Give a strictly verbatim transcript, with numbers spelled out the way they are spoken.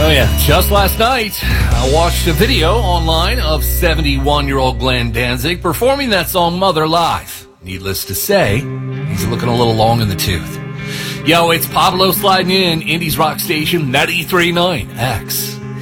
Oh yeah, just last night, I watched a video online of seventy-one-year-old Glenn Danzig performing that song Mother live. Needless to say, he's looking a little long in the tooth. Yo, it's Pablo sliding in, Indies Rock Station ninety-three point nine X.